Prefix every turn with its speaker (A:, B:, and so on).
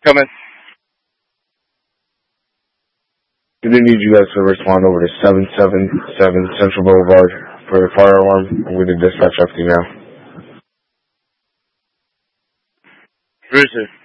A: Come in.
B: We do need you guys to respond over to 777 Central Boulevard for a fire alarm. I'm going to dispatch after you now.
A: Bruce.